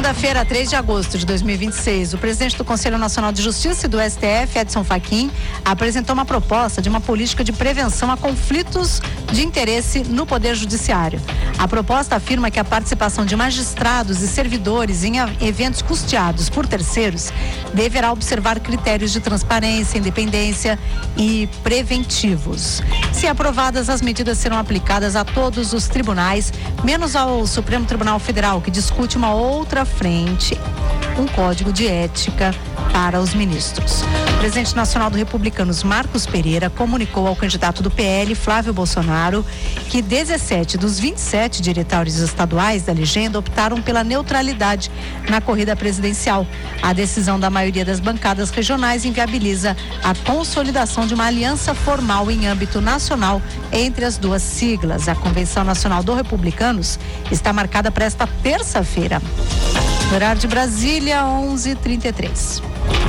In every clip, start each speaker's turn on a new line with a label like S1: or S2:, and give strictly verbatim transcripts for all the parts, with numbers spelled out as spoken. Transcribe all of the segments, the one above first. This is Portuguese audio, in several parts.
S1: segunda-feira, três de agosto de dois mil e vinte e seis, o presidente do Conselho Nacional de Justiça e do S T F, Edson Fachin, apresentou uma proposta de uma política de prevenção a conflitos de interesse no Poder Judiciário. A proposta afirma que a participação de magistrados e servidores em eventos custeados por terceiros deverá observar critérios de transparência, independência e preventivos. Se aprovadas, as medidas serão aplicadas a todos os tribunais, menos ao Supremo Tribunal Federal, que discute uma outra frente, um código de ética para os ministros. O presidente nacional do Republicanos, Marcos Pereira, comunicou ao candidato do P L, Flávio Bolsonaro, que dezessete dos vinte e sete diretórios estaduais da legenda optaram pela neutralidade na corrida presidencial. A decisão da maioria das bancadas regionais inviabiliza a consolidação de uma aliança formal em âmbito nacional entre as duas siglas. A Convenção Nacional do Republicanos está marcada para esta terça-feira. Horário de Brasília, onze e trinta e três.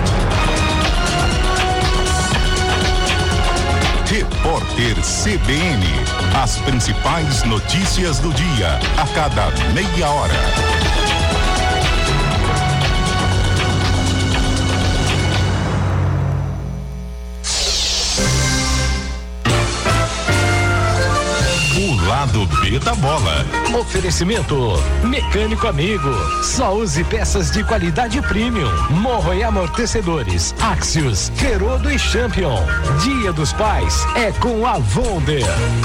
S2: Repórter C B N. As principais notícias do dia, a cada meia hora. O lado B da bola.
S3: Oferecimento Mecânico Amigo. Só use peças de qualidade premium. Morro e amortecedores. Axios, Ferodo e Champion. Dia dos Pais é com a Wonder.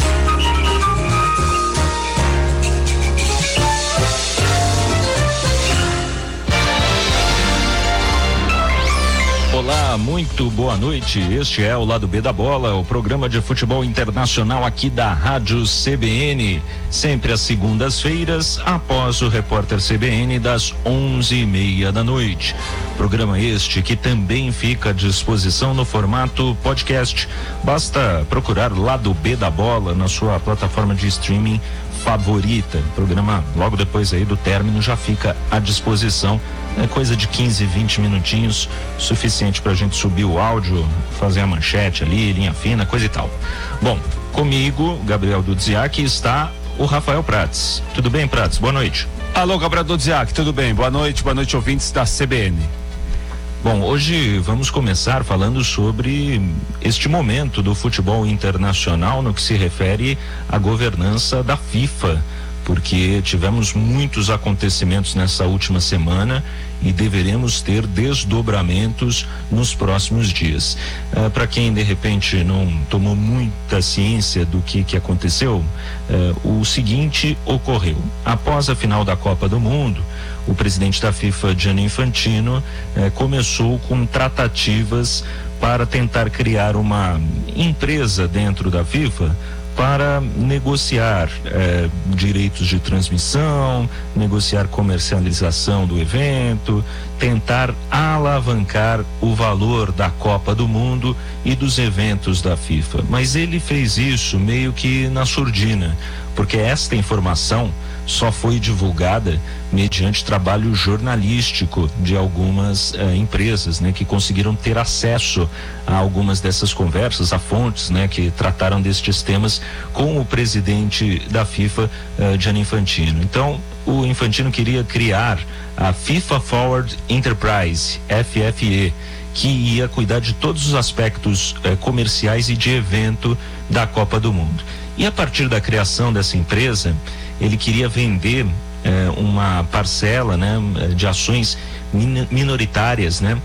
S4: Olá, muito boa noite. Este é o Lado B da Bola, o programa de futebol internacional aqui da Rádio C B N. Sempre às segundas-feiras, após o Repórter C B N, das onze e meia da noite. Programa este que também fica à disposição no formato podcast. Basta procurar Lado B da Bola na sua plataforma de streaming favorita. O programa, logo depois aí do término, já fica à disposição. É coisa de quinze, vinte minutinhos, suficiente pra gente subir o áudio, fazer a manchete ali, linha fina, coisa e tal. Bom, comigo, Gabriel Dudziak, está o Rafael Prats. Tudo bem, Prats? Boa noite.
S5: Alô, Gabriel Dudziak, tudo bem? Boa noite, boa noite, ouvintes da C B N.
S4: Bom, hoje vamos começar falando sobre este momento do futebol internacional no que se refere à governança da FIFA, porque tivemos muitos acontecimentos nessa última semana e deveremos ter desdobramentos nos próximos dias. Ah, para quem de repente não tomou muita ciência do que que aconteceu, ah, o seguinte ocorreu: após a final da Copa do Mundo, o presidente da FIFA, Gianni Infantino, eh, começou com tratativas para tentar criar uma empresa dentro da FIFA para negociar eh, direitos de transmissão, negociar comercialização do evento, tentar alavancar o valor da Copa do Mundo e dos eventos da FIFA. Mas ele fez isso meio que na surdina, porque esta informação só foi divulgada mediante trabalho jornalístico de algumas eh, empresas, né, que conseguiram ter acesso a algumas dessas conversas, a fontes, né, que trataram destes temas com o presidente da FIFA, eh, Gianni Infantino. Então, o Infantino queria criar a FIFA Forward Enterprise, F F E, que ia cuidar de todos os aspectos eh, comerciais e de evento da Copa do Mundo. E a partir da criação dessa empresa, ele queria vender eh, uma parcela, né, de ações min- minoritárias, né,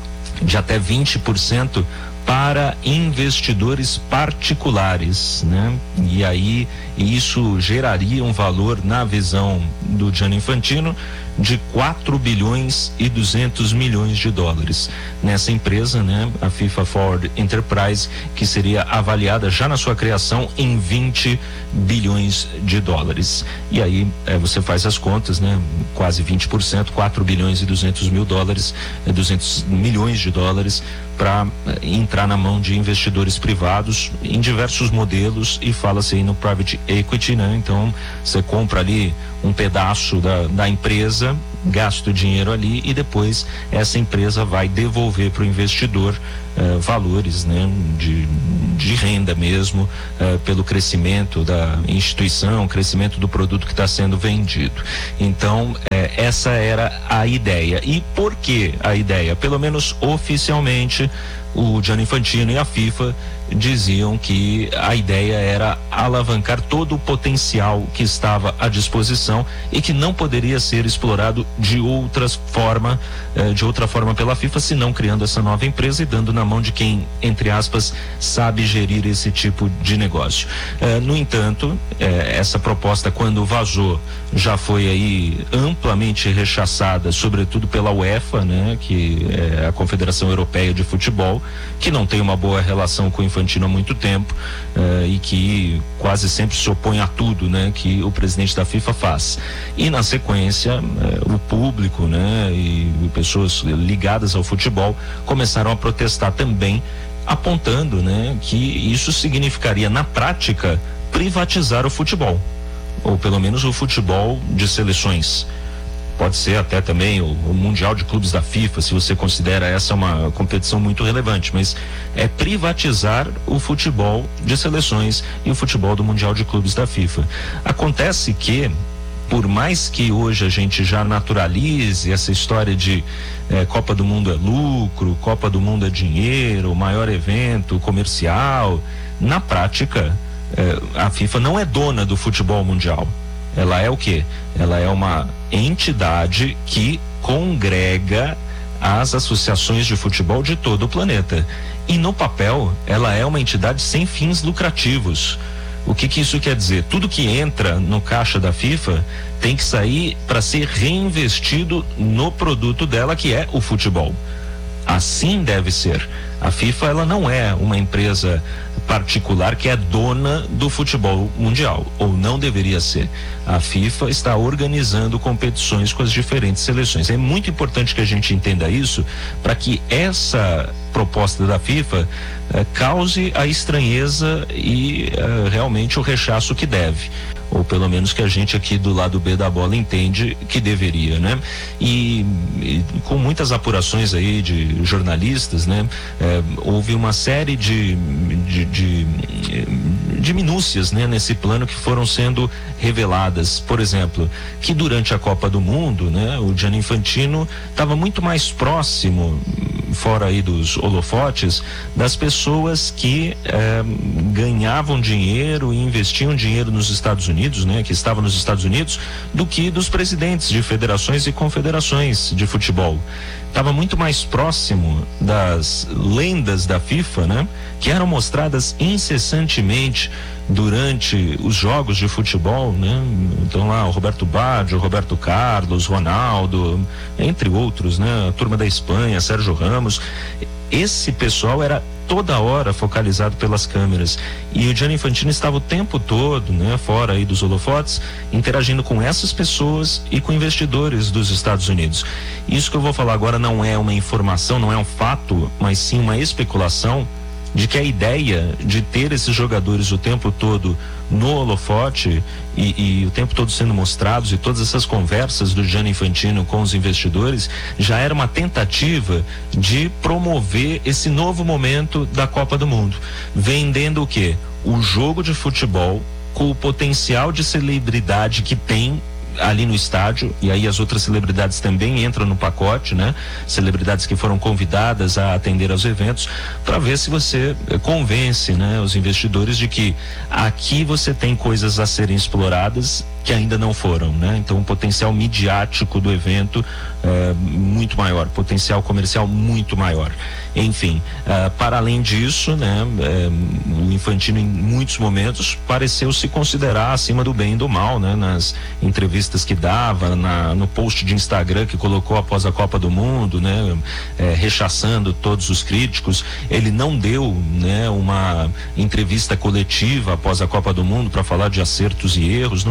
S4: de até vinte por cento para investidores particulares, né? E aí isso geraria um valor, na visão do Gianni Infantino, de quatro bilhões e duzentos milhões de dólares nessa empresa, né? A FIFA Forward Enterprise, que seria avaliada já na sua criação em vinte bilhões de dólares. E aí é, você faz as contas, né? Quase vinte por cento, quatro bilhões e duzentos mil dólares, é, duzentos milhões de dólares para é, entrar na mão de investidores privados em diversos modelos, e fala-se aí no private equity, né? Então você compra ali um pedaço braço da, da empresa, gasta o dinheiro ali e depois essa empresa vai devolver para o investidor uh, valores, né, de, de renda mesmo, uh, pelo crescimento da instituição, crescimento do produto que está sendo vendido. Então, eh, essa era a ideia. E por que a ideia? Pelo menos oficialmente, o Gianni Infantino e a FIFA diziam que a ideia era alavancar todo o potencial que estava à disposição e que não poderia ser explorado de outras forma, eh, de outra forma pela FIFA, senão criando essa nova empresa e dando na mão de quem, entre aspas, sabe gerir esse tipo de negócio. Eh, no entanto, eh, essa proposta, quando vazou, já foi aí amplamente rechaçada, sobretudo pela UEFA, né, que é a Confederação Europeia de Futebol, que não tem uma boa relação com o Infantino há muito tempo, uh, e que quase sempre se opõe a tudo, né, que o presidente da FIFA faz. E na sequência, uh, o público, né, e pessoas ligadas ao futebol começaram a protestar também, apontando, né, que isso significaria na prática privatizar o futebol, ou pelo menos o futebol de seleções. Pode ser até também o, o Mundial de Clubes da FIFA, se você considera essa uma competição muito relevante, mas é privatizar o futebol de seleções e o futebol do Mundial de Clubes da FIFA. Acontece que, por mais que hoje a gente já naturalize essa história de eh, Copa do Mundo é lucro, Copa do Mundo é dinheiro, o maior evento comercial, na prática, eh, a FIFA não é dona do futebol mundial. Ela é o quê? Ela é uma entidade que congrega as associações de futebol de todo o planeta. E no papel, ela é uma entidade sem fins lucrativos. O que que isso quer dizer? Tudo que entra no caixa da FIFA tem que sair para ser reinvestido no produto dela, que é o futebol. Assim deve ser. A FIFA, ela não é uma empresa particular que é dona do futebol mundial, ou não deveria ser. A FIFA está organizando competições com as diferentes seleções. É muito importante que a gente entenda isso, para que essa proposta da FIFA eh, cause a estranheza e eh, realmente o rechaço que deve, ou pelo menos que a gente aqui do lado B da bola entende que deveria, né? E, e com muitas apurações aí de jornalistas, né? É, houve uma série de, de, de, de minúcias, né, nesse plano que foram sendo reveladas. Por exemplo, que durante a Copa do Mundo, né, o Gianni Infantino estava muito mais próximo, fora aí dos holofotes, das pessoas que eh, ganhavam dinheiro e investiam dinheiro nos Estados Unidos, né, que estavam nos Estados Unidos, do que dos presidentes de federações e confederações de futebol. Estava muito mais próximo das lendas da FIFA, né, que eram mostradas incessantemente durante os jogos de futebol, né? Então lá o Roberto Baggio, o Roberto Carlos, Ronaldo, entre outros, né? A turma da Espanha, Sérgio Ramos. Esse pessoal era toda hora focalizado pelas câmeras, e o Gianni Infantino estava o tempo todo, né, fora aí dos holofotes, interagindo com essas pessoas e com investidores dos Estados Unidos. Isso que eu vou falar agora não é uma informação, não é um fato, mas sim uma especulação de que a ideia de ter esses jogadores o tempo todo no holofote e, e o tempo todo sendo mostrados, e todas essas conversas do Gianni Infantino com os investidores, já era uma tentativa de promover esse novo momento da Copa do Mundo, vendendo o quê? O jogo de futebol com o potencial de celebridade que tem ali no estádio, e aí as outras celebridades também entram no pacote, né? Celebridades que foram convidadas a atender aos eventos, para ver se você convence, né, os investidores de que aqui você tem coisas a serem exploradas que ainda não foram, né? Então o potencial midiático do evento é muito maior, potencial comercial muito maior. Enfim, uh, para além disso, né, é, o Infantino em muitos momentos pareceu se considerar acima do bem e do mal, né? Nas entrevistas que dava, na, no post de Instagram que colocou após a Copa do Mundo, né, é, rechaçando todos os críticos. Ele não deu, né, uma entrevista coletiva após a Copa do Mundo para falar de acertos e erros, não teve nada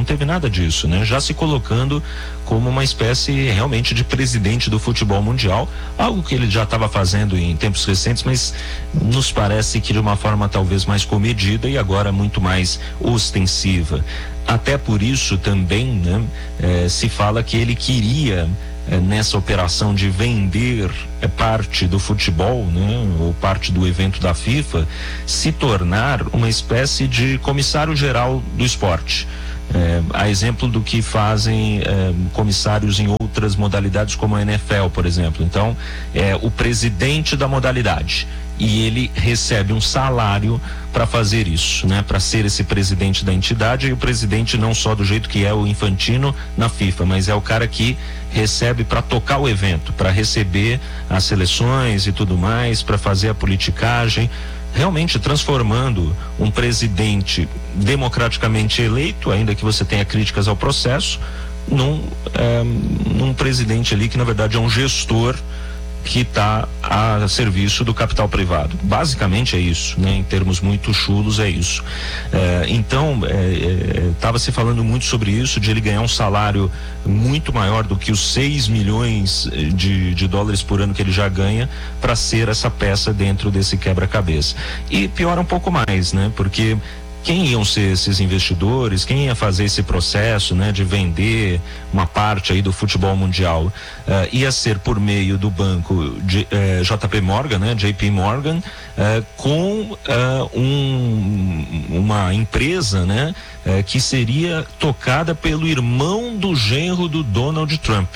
S4: nada disso, né? Já se colocando como uma espécie realmente de presidente do futebol mundial, algo que ele já estava fazendo em tempos recentes, mas nos parece que de uma forma talvez mais comedida e agora muito mais ostensiva. Até por isso também, né, eh, se fala que ele queria eh, nessa operação de vender eh, parte do futebol, né, ou parte do evento da FIFA, se tornar uma espécie de comissário geral do esporte. É, a exemplo do que fazem é, comissários em outras modalidades como a N F L, por exemplo. Então, é o presidente da modalidade e ele recebe um salário para fazer isso, né? Para ser esse presidente da entidade, e o presidente não só do jeito que é o Infantino na FIFA, mas é o cara que recebe para tocar o evento, para receber as seleções e tudo mais, para fazer a politicagem, realmente transformando um presidente democraticamente eleito, ainda que você tenha críticas ao processo, num, é, num presidente ali que na verdade é um gestor que está a serviço do capital privado. Basicamente é isso, né? Em termos muito chulos é isso. É, então, estava é, é, se falando muito sobre isso, de ele ganhar um salário muito maior do que os seis milhões de, de dólares por ano que ele já ganha para ser essa peça dentro desse quebra-cabeça. E piora um pouco mais, né? Porque quem iam ser esses investidores, quem ia fazer esse processo, né, de vender uma parte aí do futebol mundial, uh, ia ser por meio do banco de, uh, J P Morgan, né, J P Morgan, uh, com uh, um, uma empresa, né, uh, que seria tocada pelo irmão do genro do Donald Trump.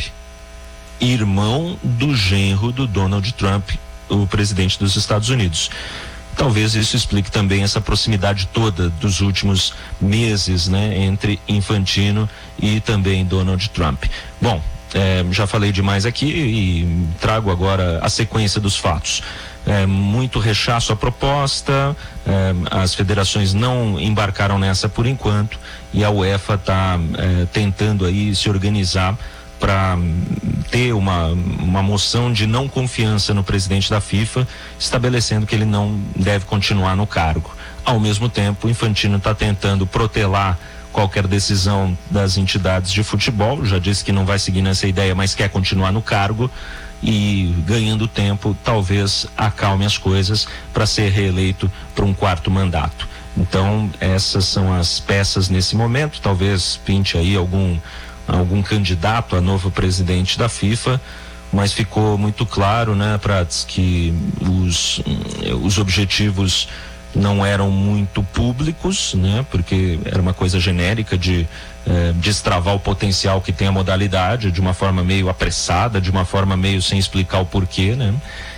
S4: Irmão do genro do Donald Trump, o presidente dos Estados Unidos. Talvez isso explique também essa proximidade toda dos últimos meses, né, entre Infantino e também Donald Trump. Bom, é, já falei demais aqui e trago agora a sequência dos fatos. É, muito rechaço à proposta, é, as federações não embarcaram nessa por enquanto e a UEFA está é, tentando aí se organizar para ter uma, uma moção de não confiança no presidente da FIFA, estabelecendo que ele não deve continuar no cargo. Ao mesmo tempo, o Infantino está tentando protelar qualquer decisão das entidades de futebol, já disse que não vai seguir nessa ideia, mas quer continuar no cargo e, ganhando tempo, talvez acalme as coisas para ser reeleito para um quarto mandato. Então, essas são as peças nesse momento. Talvez pinte aí algum algum candidato a novo presidente da FIFA, mas ficou muito claro, né, Prats, que os, os objetivos não eram muito públicos, né, porque era uma coisa genérica de eh, destravar o potencial que tem a modalidade de uma forma meio apressada, de uma forma meio sem explicar o porquê, né,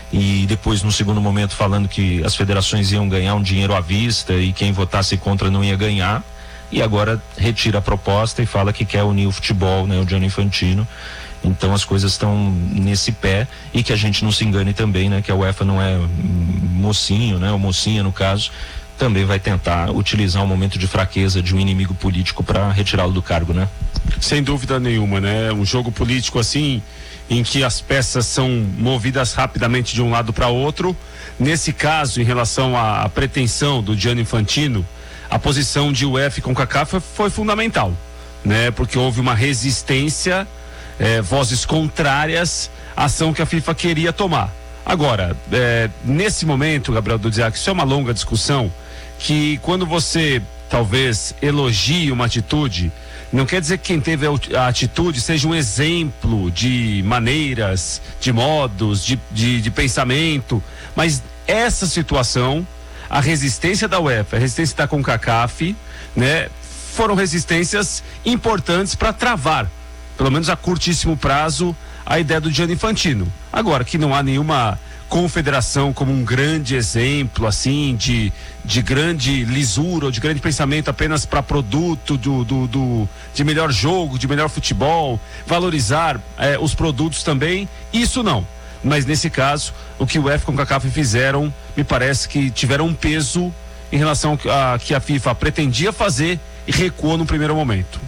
S4: e depois no segundo momento falando que as federações iam ganhar um dinheiro à vista e quem votasse contra não ia ganhar. E agora retira a proposta e fala que quer unir o futebol, né, o Gianni Infantino. Então as coisas estão nesse pé, e que a gente não se engane também, né, que a UEFA não é mocinho, né, ou mocinha no caso, também vai tentar utilizar um momento de fraqueza de um inimigo político para retirá-lo do cargo, né?
S5: Sem dúvida nenhuma, né? Um jogo político assim, em que as peças são movidas rapidamente de um lado para outro. Nesse caso, em relação à, à pretensão do Gianni Infantino, a posição de UEFA com CONCACAF foi, foi fundamental, né? Porque houve uma resistência, eh, vozes contrárias à ação que a FIFA queria tomar. Agora, eh, nesse momento, Gabriel Dudziak, isso é uma longa discussão, que quando você talvez elogie uma atitude, não quer dizer que quem teve a atitude seja um exemplo de maneiras, de modos, de, de, de pensamento, mas essa situação, a resistência da UEFA, a resistência da CONCACAF, né, foram resistências importantes para travar, pelo menos a curtíssimo prazo, a ideia do Gianni Infantino. Agora, que não há nenhuma confederação como um grande exemplo, assim, de, de grande lisura ou de grande pensamento apenas para produto do, do, do, de melhor jogo, de melhor futebol, valorizar eh, os produtos também, isso não. Mas nesse caso, o que o UEFA e a CONCACAF fizeram, me parece que tiveram um peso em relação a que a FIFA pretendia fazer e recuou no primeiro momento.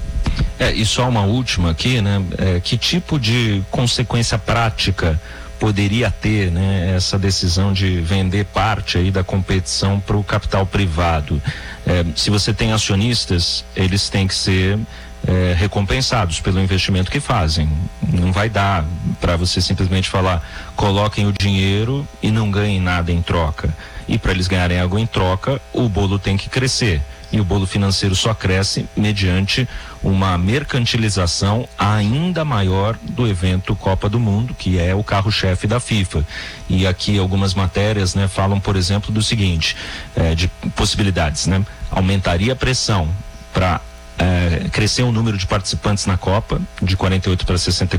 S4: É, e só uma última aqui, né? É, que tipo de consequência prática poderia ter, né, essa decisão de vender parte aí da competição para o capital privado? É, se você tem acionistas, eles têm que ser é, recompensados pelo investimento que fazem. Não vai dar para você simplesmente falar, coloquem o dinheiro e não ganhem nada em troca. E para eles ganharem algo em troca, o bolo tem que crescer. E o bolo financeiro só cresce mediante uma mercantilização ainda maior do evento Copa do Mundo, que é o carro-chefe da FIFA. E aqui algumas matérias, né, falam, por exemplo, do seguinte, é, de possibilidades, né? Aumentaria a pressão para é, crescer o número de participantes na Copa, de quarenta e oito para sessenta e